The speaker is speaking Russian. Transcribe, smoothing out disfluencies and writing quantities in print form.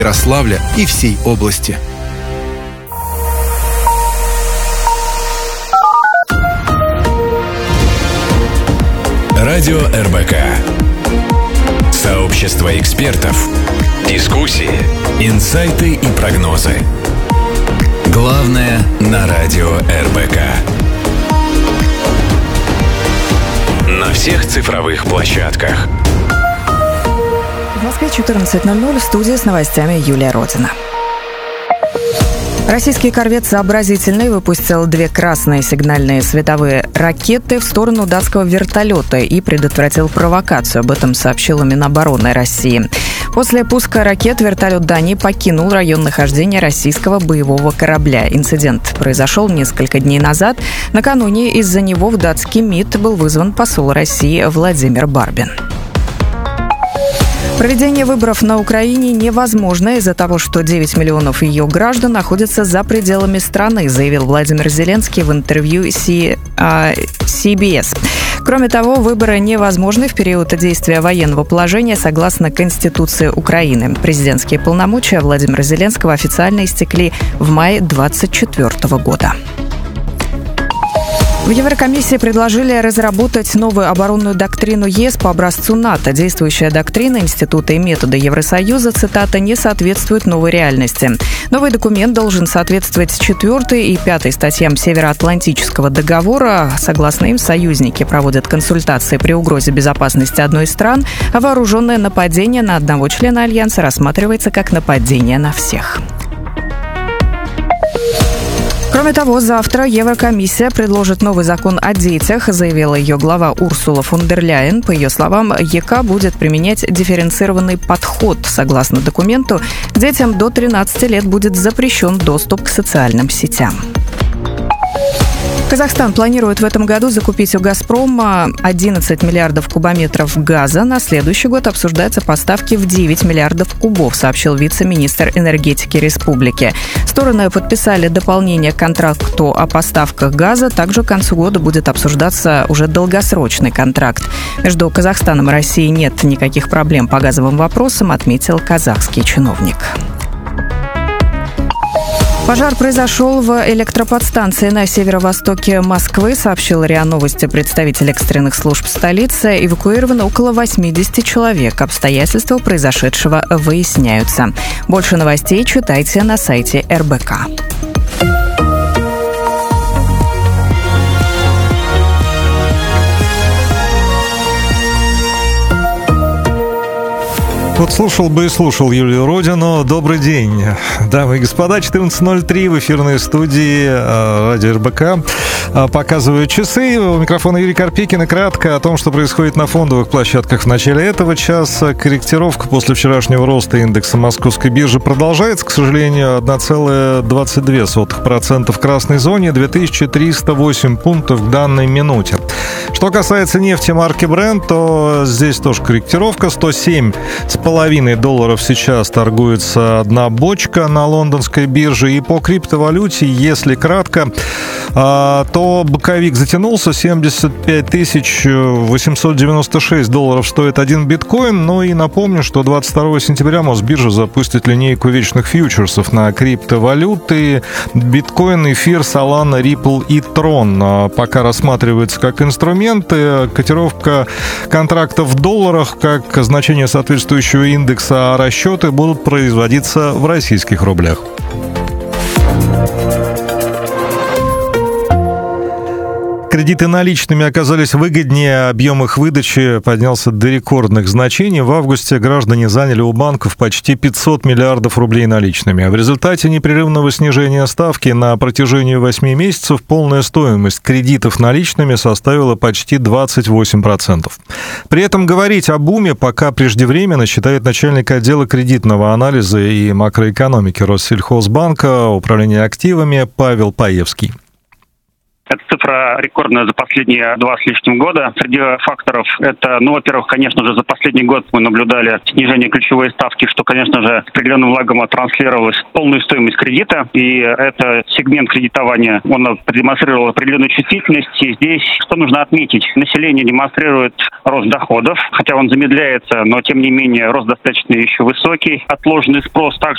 Ярославля и всей области. Радио РБК. Сообщество экспертов. Дискуссии, инсайты и прогнозы. Главное на радио РБК. На всех цифровых площадках. В Москве 14:00, в студии с новостями Юлия Родина. Российский корвет «Сообразительный» выпустил 2 красные сигнальные световые ракеты в сторону датского вертолета и предотвратил провокацию. Об этом сообщила Минобороны России. После пуска ракет вертолет Дании покинул район нахождения российского боевого корабля. Инцидент произошел несколько дней назад. Накануне из-за него в датский МИД был вызван посол России Владимир Барбин. Проведение выборов на Украине невозможно из-за того, что 9 миллионов ее граждан находятся за пределами страны, заявил Владимир Зеленский в интервью CBS. Кроме того, выборы невозможны в период действия военного положения согласно Конституции Украины. Президентские полномочия Владимира Зеленского официально истекли в мае 2024 года. В Еврокомиссии предложили разработать новую оборонную доктрину ЕС по образцу НАТО. Действующая доктрина Института и метода Евросоюза, цитата, не соответствует новой реальности. Новый документ должен соответствовать 4 и 5 статьям Североатлантического договора. Согласно им, союзники проводят консультации при угрозе безопасности одной из стран, а вооруженное нападение на одного члена Альянса рассматривается как нападение на всех. Кроме того, завтра Еврокомиссия предложит новый закон о детях, заявила ее глава Урсула фон дер Ляйен. По ее словам, ЕК будет применять дифференцированный подход. Согласно документу, детям до 13 лет будет запрещен доступ к социальным сетям. Казахстан планирует в этом году закупить у «Газпрома» 11 миллиардов кубометров газа. На следующий год обсуждаются поставки в 9 миллиардов кубов, сообщил вице-министр энергетики республики. Стороны подписали дополнение к контракту о поставках газа. Также к концу года будет обсуждаться уже долгосрочный контракт. Между Казахстаном и Россией нет никаких проблем по газовым вопросам, отметил казахский чиновник. Пожар произошел в электроподстанции на северо-востоке Москвы, сообщил РИА Новости представитель экстренных служб столицы. Эвакуировано около 80 человек. Обстоятельства произошедшего выясняются. Больше новостей читайте на сайте РБК. Вот слушал бы и слушал Юлию Родину. Добрый день, дамы и господа. 14:03 в эфирной студии радио РБК. Показывают часы. У микрофона Юрий Карпикин. И кратко о том, что происходит на фондовых площадках в начале этого часа. Корректировка после вчерашнего роста индекса Московской биржи продолжается. К сожалению, 1,22% в красной зоне, 2308 пунктов в данной минуте. Что касается нефти марки Brent, то здесь тоже корректировка. $107,5 сейчас торгуется одна бочка на лондонской бирже. И по криптовалюте, если кратко, то боковик затянулся. $75,896 стоит один биткоин. Ну и напомню, что 22 сентября Мосбиржа запустит линейку вечных фьючерсов на криптовалюты. Биткоин, эфир, Solana, Ripple и Tron пока рассматривается как инструменты. Котировка контрактов в долларах как значение соответствующего индекса, а расчеты будут производиться в российских рублях. Кредиты наличными оказались выгоднее, объем их выдачи поднялся до рекордных значений. В августе граждане заняли у банков почти 500 миллиардов рублей наличными. В результате непрерывного снижения ставки на протяжении 8 месяцев полная стоимость кредитов наличными составила почти 28%. При этом говорить о буме пока преждевременно, считает начальник отдела кредитного анализа и макроэкономики Россельхозбанка, управления активами Павел Паевский. Эта цифра рекордная за последние 2 с лишним года. Среди факторов это, во-первых, конечно же, за последний год мы наблюдали снижение ключевой ставки, что, конечно же, определенным лагом транслировалось в полную стоимость кредита. И это сегмент кредитования, он продемонстрировал определенную чувствительность. И здесь, что нужно отметить, население демонстрирует рост доходов, хотя он замедляется, но, тем не менее, рост достаточно еще высокий. Отложенный спрос также